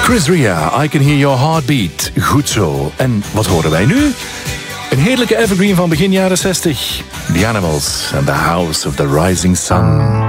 Chris Rea, I Can Hear Your Heartbeat. Goed zo. En wat horen wij nu? Een heerlijke evergreen van begin jaren 60. The Animals and the House of the Rising Sun.